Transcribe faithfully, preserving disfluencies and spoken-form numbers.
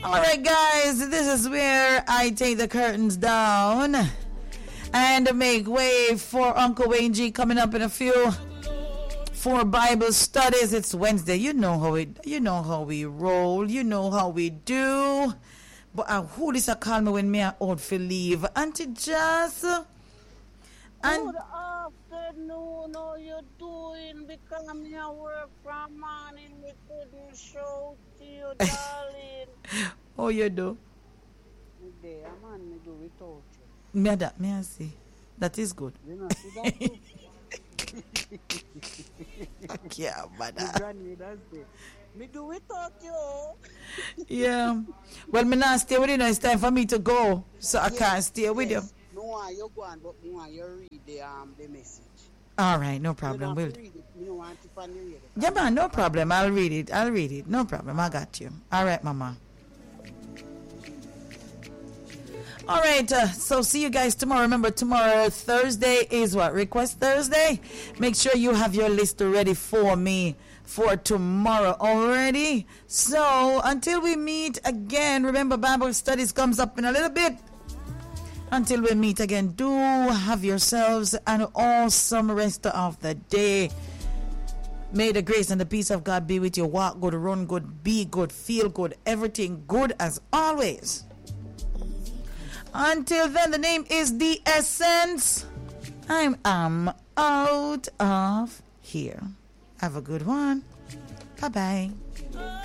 All right, guys, this is where I take the curtains down and make way for Uncle Wayne G coming up in a few for Bible studies. It's Wednesday. You know how we, you know how we roll. You know how we do. But uh, who this a call me when me are out for leave? Auntie Jazz. And good afternoon. How you doing? Because I'm here work from morning. We couldn't show to you, darling. Oh, you do? There, man, me do without you. Me that, me I see. That is good. You know, see that too? Yeah, but My granny does it. Me do without you. Yeah. Well, me not stay with you now. It's time for me to go. So I Yes, can't stay with you. yes. No one you go on, but me want you read the um the message. All right, no You problem. don't We'll have to read it. Me don't want it on the radio. Yeah, man, no problem. I'll read it. I'll read it. No problem. I got you. All right, Mama. All right, uh, so see you guys tomorrow. Remember, tomorrow, Thursday, is what? Request Thursday? Make sure you have your list ready for me for tomorrow already. So, until we meet again, remember, Bible studies comes up in a little bit. Until we meet again, do have yourselves an awesome rest of the day. May the grace and the peace of God be with you. Walk good, run good, be good, feel good, everything good as always. Until then, the name is The Essence. I'm um, out of here. Have a good one. Bye-bye.